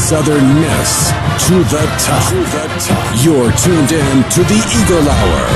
Southern Miss to the top. You're tuned in to the Eagle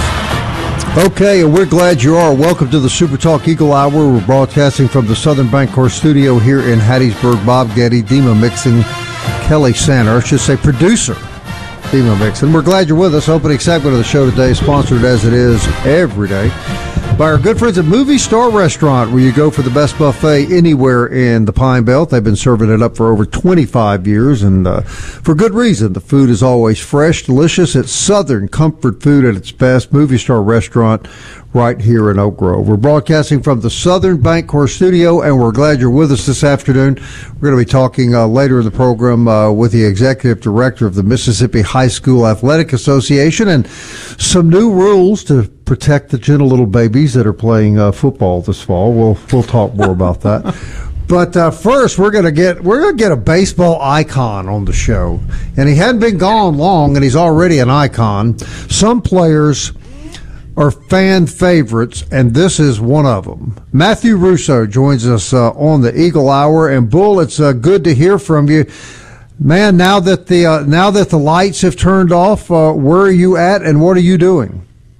Hour. Okay, and we're glad you are. Welcome to the Super Talk Eagle Hour. We're broadcasting from the Southern Bancorp studio here in Hattiesburg. Bob Getty, Dima Mixon, Kelly Sander, I should say producer Dima Mixon. We're glad you're with us. Opening segment of the show today, sponsored as it is every day by our good friends at Movie Star Restaurant, where you go for the best buffet anywhere in the Pine Belt. They've been serving it up for over 25 years, and for good reason. The food is always fresh, delicious. It's Southern comfort food at its best. Movie Star Restaurant right here in Oak Grove. We're broadcasting from the Southern Bancorp studio, and we're glad you're with us this afternoon. We're going to be talking later in the program with the executive director of the Mississippi High School Athletic Association and some new rules to protect the gentle little babies that are playing football this fall. We'll talk more about that. But first, we're gonna get a baseball icon on the show, and he hadn't been gone long, and he's already an icon. Some players are fan favorites, and this is one of them. Matthew Russo joins us on the Eagle Hour, and Bull, it's good to hear from you, man. Now that the lights have turned off, where are you at, and what are you doing?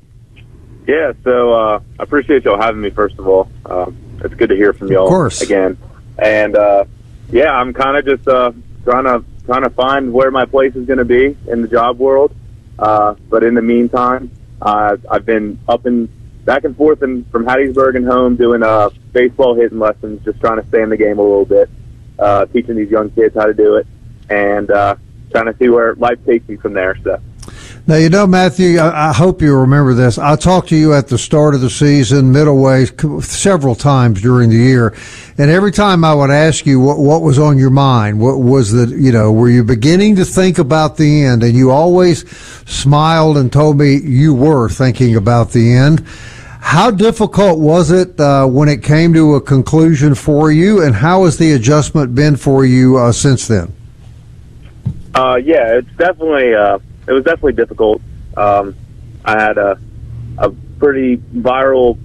Yeah, so I appreciate y'all having me. First of all, it's good to hear from y'all again. And yeah, I'm kind of just trying to find where my place is going to be in the job world. But in the meantime, I've been up and back and forth from Hattiesburg and home doing baseball hitting lessons, just trying to stay in the game a little bit, teaching these young kids how to do it, and trying to see where life takes me from there. So. Now, you know, Matthew, I hope you remember this. I talked to you at the start of the season, middle way, several times during the year, and every time I would ask you what was on your mind, what was were you beginning to think about the end? And you always smiled and told me you were thinking about the end. How difficult was it when it came to a conclusion for you, and how has the adjustment been for you since then? Yeah, it's definitely it was definitely difficult. I had a pretty viral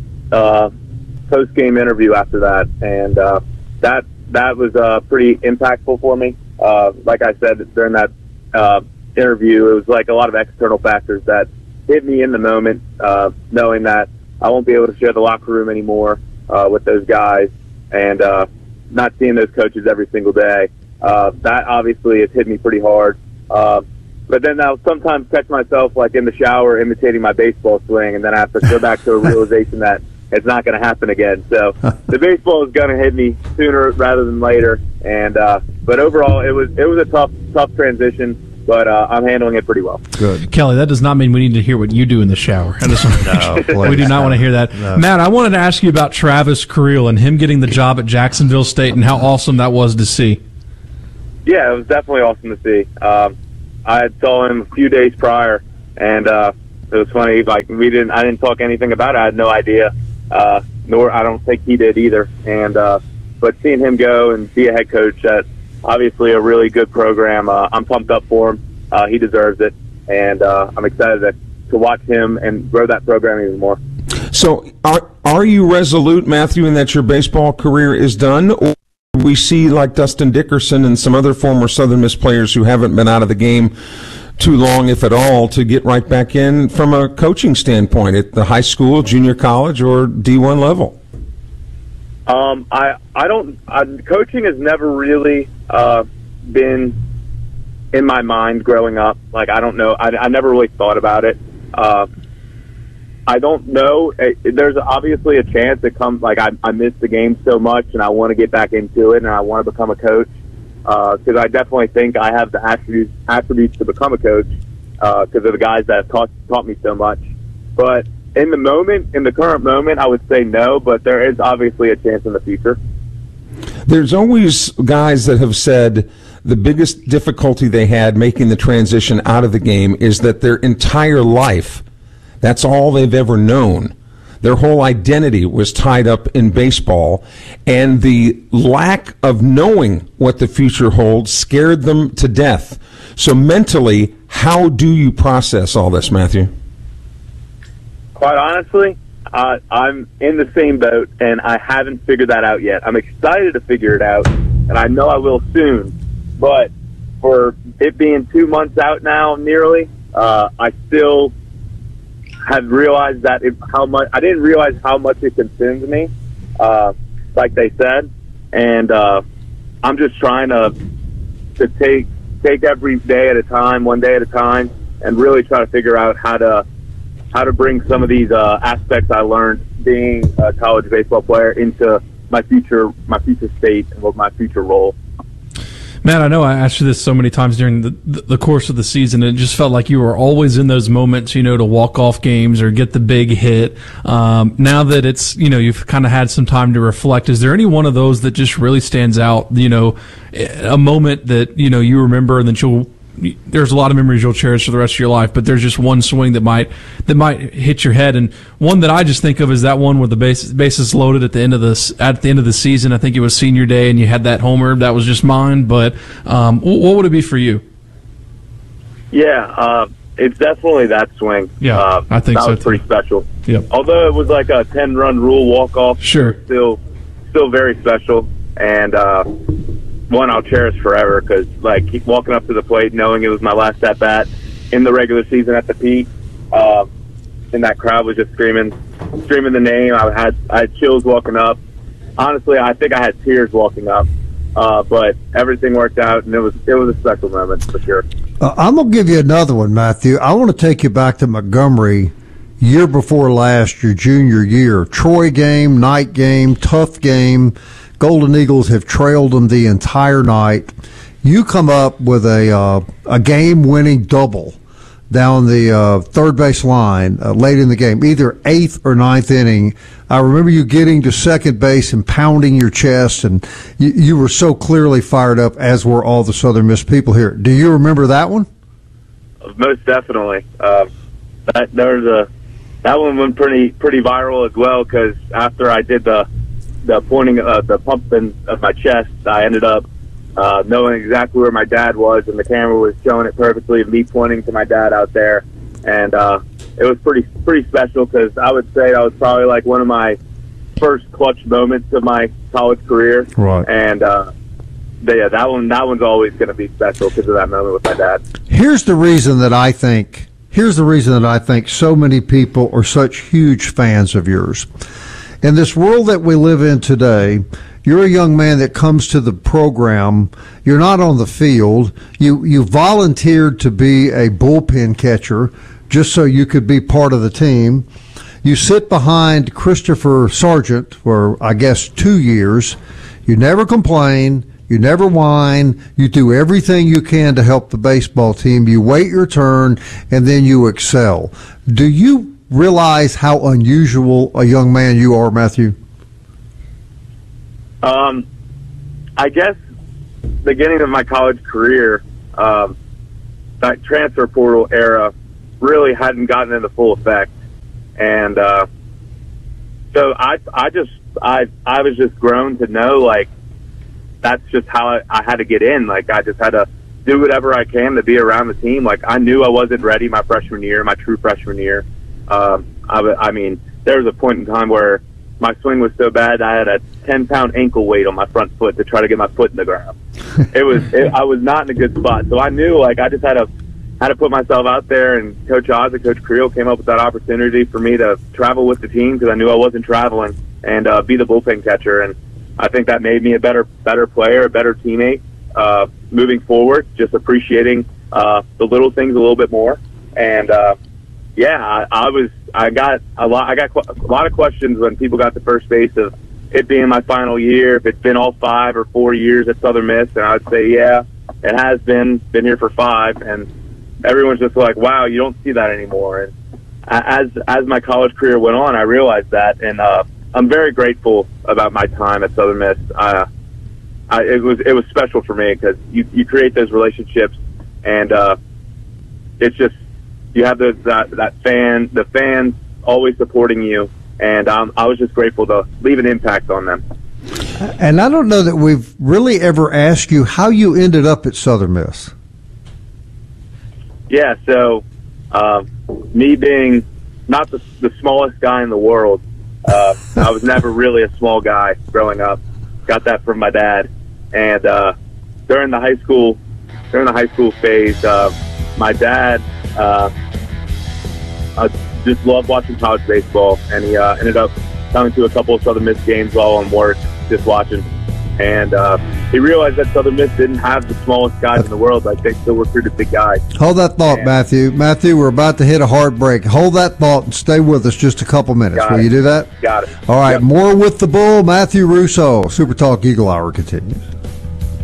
post-game interview after that, and that was pretty impactful for me. Like I said during that interview, it was like a lot of external factors that hit me in the moment, knowing that I won't be able to share the locker room anymore with those guys, and not seeing those coaches every single day. That obviously has hit me pretty hard. But then I'll sometimes catch myself like in the shower imitating my baseball swing, and then I have to go back to a realization that it's not going to happen again. So the baseball is going to hit me sooner rather than later. And but overall, it was a tough transition, but I'm handling it pretty well. Good, Kelly. That does not mean we need to hear what you do in the shower. No, we do not want to hear that. No. Matt, I wanted to ask you about Travis Creel and him getting the job at Jacksonville State and how awesome that was to see. Yeah, it was definitely awesome to see. I had saw him a few days prior, and it was funny. Like I didn't talk anything about it. I had no idea, nor I don't think he did either. And but seeing him go and be a head coach at obviously a really good program, I'm pumped up for him. He deserves it, and I'm excited to watch him and grow that program even more. So, are you resolute, Matthew, in that your baseball career is done? Or we see like Dustin Dickerson and some other former Southern Miss players who haven't been out of the game too long, if at all, to get right back in from a coaching standpoint at the high school, junior college, or D1 level? Coaching has never really been in my mind growing up. Like, I don't know. I never really thought about it. I don't know. There's obviously a chance it comes. Like I miss the game so much, and I want to get back into it, and I want to become a coach because I definitely think I have the attributes to become a coach because of the guys that have taught me so much. But in the current moment, I would say no. But there is obviously a chance in the future. There's always guys that have said the biggest difficulty they had making the transition out of the game is that their entire life, that's all they've ever known. Their whole identity was tied up in baseball, and the lack of knowing what the future holds scared them to death. So mentally, how do you process all this, Matthew? Quite honestly, I'm in the same boat, and I haven't figured that out yet. I'm excited to figure it out, and I know I will soon. But for it being 2 months out now, nearly, I still have realized that I didn't realize how much it consumes me, like they said, and I'm just trying to take every day at a time, one day at a time, and really try to figure out how to bring some of these aspects I learned being a college baseball player into my future state and what my future role. Matt, I know I asked you this so many times during the course of the season, and it just felt like you were always in those moments, to walk off games or get the big hit. Now that it's, you've kind of had some time to reflect, is there any one of those that just really stands out, a moment that, you remember and that there's a lot of memories you'll cherish for the rest of your life, but there's just one swing that might hit your head, and one that I just think of is that one where the bases loaded at the end of the season. I think it was senior day, and you had that homer. That was just mine. But what would it be for you? Yeah, it's definitely that swing. Yeah, I think so. That was pretty special. Yep. Although it was like a 10-run rule walk-off, sure, still very special, and one I'll cherish forever, because keep walking up to the plate knowing it was my last at bat in the regular season at the peak, and that crowd was just screaming the name. I had chills walking up. Honestly, I think I had tears walking up, but everything worked out, and it was a special moment for sure. I'm gonna give you another one, Matthew. I want to take you back to Montgomery, year before last, your junior year. Troy game, night game, tough game. Golden Eagles have trailed them the entire night. You come up with a game-winning double down the third base line late in the game, either 8th or 9th inning. I remember you getting to second base and pounding your chest, and you were so clearly fired up, as were all the Southern Miss people here. Do you remember that one? Most definitely. That one went pretty viral as well, because after I did the pointing, the pumping of my chest, I ended up knowing exactly where my dad was, and the camera was showing it perfectly, me pointing to my dad out there, and it was pretty special, because I would say that was probably like one of my first clutch moments of my college career. Right. And that one's always going to be special because of that moment with my dad. Here's the reason that I think so many people are such huge fans of yours. In this world that we live in today, you're a young man that comes to the program. You're not on the field. You volunteered to be a bullpen catcher just so you could be part of the team. You sit behind Christopher Sargent for, I guess, 2 years. You never complain. You never whine. You do everything you can to help the baseball team. You wait your turn, and then you excel. Do you realize how unusual a young man you are, Matthew? I guess beginning of my college career, that transfer portal era really hadn't gotten into full effect, and so I was just grown to know that's just how I had to get in. I just had to do whatever I can to be around the team. I knew I wasn't ready my freshman year, my true freshman year. I mean, there was a point in time where my swing was so bad I had a 10-pound ankle weight on my front foot to try to get my foot in the ground. I was not in a good spot. So I knew I just had to put myself out there, and Coach Oz and Coach Creel came up with that opportunity for me to travel with the team, because I knew I wasn't traveling, and be the bullpen catcher. And I think that made me a better player, a better teammate, moving forward, just appreciating the little things a little bit more. And I got a lot of questions when people got to first base of it being my final year, if it's been all 5 or 4 years at Southern Miss, and I would say, yeah, it has been here for 5, and everyone's just like, wow, you don't see that anymore. And as my college career went on, I realized that, and I'm very grateful about my time at Southern Miss. It was special for me, because you create those relationships, and it's just, you have the fans always supporting you, and I was just grateful to leave an impact on them. And I don't know that we've really ever asked you how you ended up at Southern Miss. Yeah, so me being not the smallest guy in the world, I was never really a small guy growing up. Got that from my dad. And during the high school during the high school phase, my dad just loved watching college baseball, and he ended up coming to a couple of Southern Miss games while on work, just watching. And he realized that Southern Miss didn't have the smallest guys in the world. Like, they still recruited big guys. Hold that thought, Matthew. Matthew, we're about to hit a hard break. Hold that thought and stay with us just a couple minutes. Will you do that? Got it. All right, Yep. more with the Bull, Matthew Russo. Super Talk Eagle Hour continues.